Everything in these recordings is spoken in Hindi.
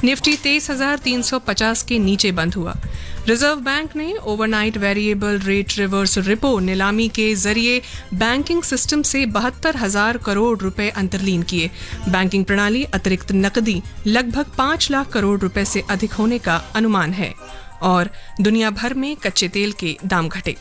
निफ्टी 23,350 के नीचे बंद हुआ। रिजर्व बैंक ने overnight variable rate reverse repo नीलामी के जरिए बैंकिंग सिस्टम से 72,000 करोड़ रुपए अंतर्लीन किए। बैंकिंग प्रणाली अतिरिक्त नकदी लगभग 5 लाख करोड़ रुपए से अधिक होने का अनुमान है। और दुनिया भर में कच्चे तेल के दाम घटे।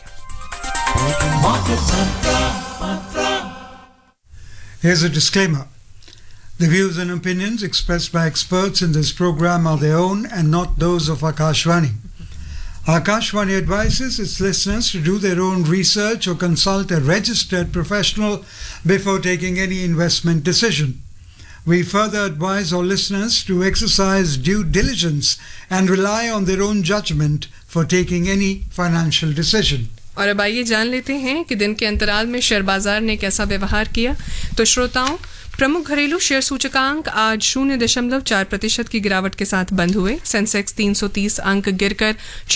Here's a disclaimer. The views and opinions expressed by experts in this program are their own and not those of Akashvani. Akashvani advises its listeners to do their own research or consult a registered professional before taking any investment decision. We further advise our listeners to exercise due diligence and rely on their own judgment for taking any financial decision. और अब आइए जान लेते हैं कि दिन के अंतराल में शेयर बाजार ने कैसा व्यवहार किया। तो श्रोताओं, प्रमुख घरेलू शेयर सूचकांक आज 0.4% की गिरावट के साथ बंद हुए। सेंसेक्स 330 अंक गिरकर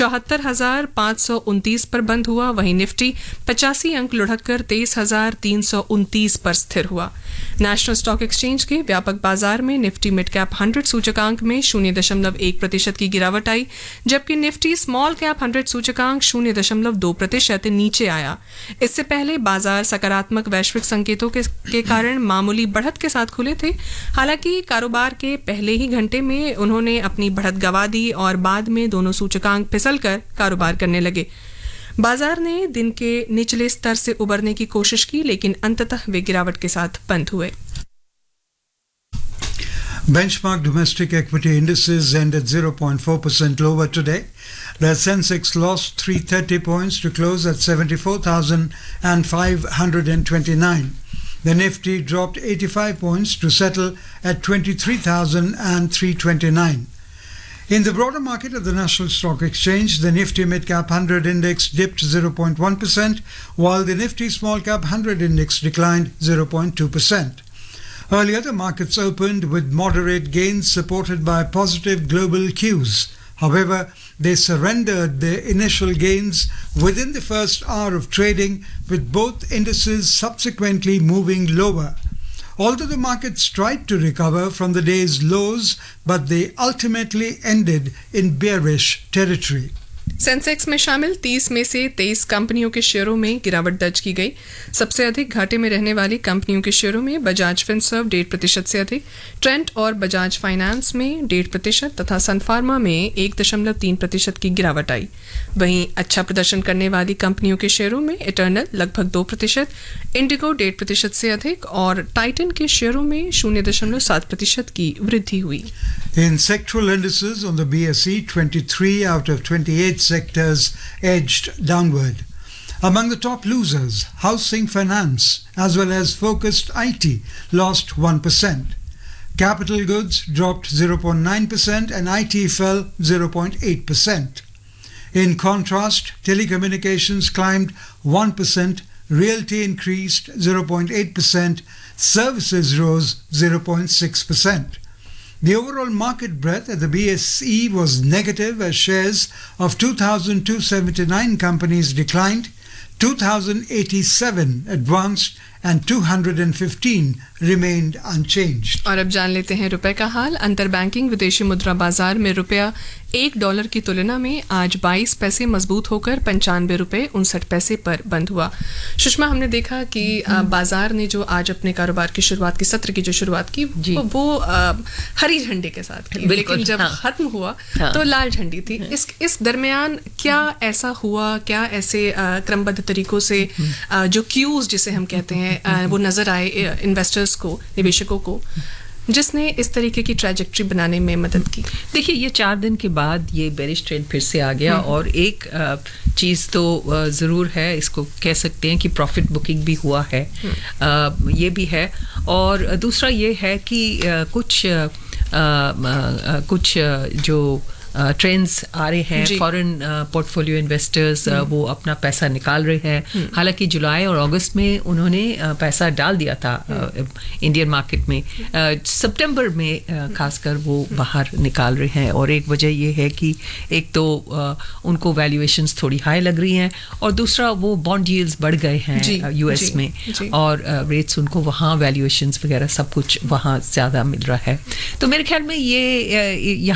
74,529 पर बंद हुआ। वहीं निफ्टी 85 अंक लुढ़ककर 23,329 पर स्थिर हुआ। नेशनल स्टॉक एक्सचेंज के व्यापक बाजार में निफ्टी मिड कैप 100 सूचकांक में 0.1% की गिरावट आई, जबकि निफ्टी स्मॉल कैप 100 सूचकांक 0.2% नीचे आया। इससे पहले बाजार सकारात्मक वैश्विक संकेतों के कारण मामूली बढ़त के साथ खुले थे। हालांकि कारोबार के पहले ही घंटे में उन्होंने अपनी बढ़त गंवा दी और बाद में दोनों सूचकांक फिसलकर कारोबार करने लगे। बाजार ने दिन के निचले स्तर से उबरने की कोशिश की, लेकिन अंततः वे गिरावट के साथ बंद हुए। Benchmark domestic equity indices ended 0.4% lower today. The Sensex lost 330 points to close at 74,529. The Nifty dropped 85 points to settle at 23,329. In the broader market of the National Stock Exchange, the Nifty Mid Cap 100 Index dipped 0.1%, while the Nifty Small Cap 100 Index declined 0.2%. Earlier, the markets opened with moderate gains supported by positive global cues. However, they surrendered their initial gains within the first hour of trading, with both indices subsequently moving lower. Although the markets tried to recover from the day's lows, but they ultimately ended in bearish territory. Sensex में शामिल 30 में से 23 कंपनियों के शेयरों में गिरावट दर्ज की गई। सबसे अधिक घाटे में रहने वाली कंपनियों के शेयरों में बजाज फिनसर्व 1.5% से अधिक, ट्रेंट और बजाज फाइनेंस में 1.5% तथा सन फार्मा में 1.3% की गिरावट आई। वहीं अच्छा प्रदर्शन करने वाली कंपनियों के शेयरों में इटर्नल लगभग 2%, इंडिगो 1.5% से अधिक और टाइटन के शेयरों में 0.7% की वृद्धि हुई। In sectoral indices on the BSE, 23 out of 28 sectors edged downward. Among the top losers, housing finance as well as focused IT lost 1%. Capital goods dropped 0.9% and IT fell 0.8%. In contrast, telecommunications climbed 1%, realty increased 0.8%, services rose 0.6%. The overall market breadth at the BSE was negative as shares of 2,279 companies declined, 2,087 advanced and 215 remained unchanged. और अब जान लेते हैं रुपए का हाल। अंतर बैंकिंग विदेशी मुद्रा बाजार में रुपया $1 की तुलना में आज 22 पैसे मजबूत होकर 95 रुपए 59 पैसे पर बंद हुआ। सुषमा, हमने देखा कि बाजार ने जो आज अपने कारोबार की शुरुआत की सत्र की जो शुरुआत की वो हरी झंडे के साथ की, लेकिन जब खत्म हुआ तो लाल झंडी थी। इस दरमियान क्या ऐसा हुआ, क्या ऐसे क्रमबद्ध तरीकों से जो क्यूज जिसे हम कहते हैं वो नजर आए इन्वेस्टर्स को, निवेशकों को, जिसने इस तरीके की ट्रैजेक्टरी बनाने में मदद की? देखिए, ये 4 दिन के बाद ये बेरिश ट्रेंड फिर से आ गया और एक चीज़ तो ज़रूर है, इसको कह सकते हैं कि प्रॉफिट बुकिंग भी हुआ है, ये भी है। और दूसरा ये है कि कुछ जो ट्रेंड्स आ रहे हैं, फॉरेन पोर्टफोलियो इन्वेस्टर्स वो अपना पैसा निकाल रहे हैं। हालांकि जुलाई और अगस्त में उन्होंने पैसा डाल दिया था इंडियन मार्केट में, सितंबर में खासकर वो बाहर निकाल रहे हैं। और एक वजह ये है कि एक तो उनको वैल्यूएशंस थोड़ी हाई लग रही हैं और दूसरा वो बॉन्ड यील्ड्स बढ़ गए हैं यूएस में और रेट्स उनको वहाँ वैल्यूएशंस वगैरह सब कुछ वहाँ ज़्यादा मिल रहा है। तो मेरे ख्याल में ये